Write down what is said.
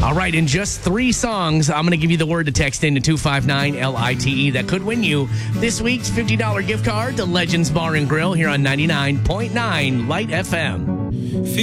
All right, in just 3 songs, I'm going to give you the word to text into 259-LITE. That could win you this week's $50 gift card to Legends Bar and Grill here on 99.9 Light FM.